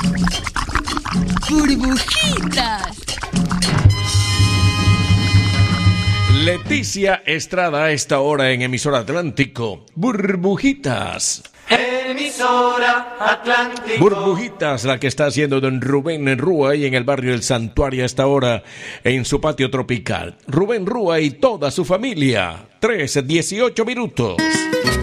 Burbujitas. Leticia Estrada a esta hora en Emisora Atlántico. Burbujitas. Emisora Atlántico. Burbujitas, la que está haciendo don Rubén Rúa y en el barrio El Santuario a esta hora en su patio tropical. Rubén Rúa y toda su familia. 3:18 minutos.